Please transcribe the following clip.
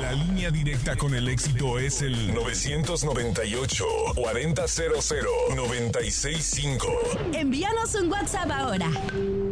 La línea directa con el éxito es el 998-4000-965. Envíanos un WhatsApp ahora.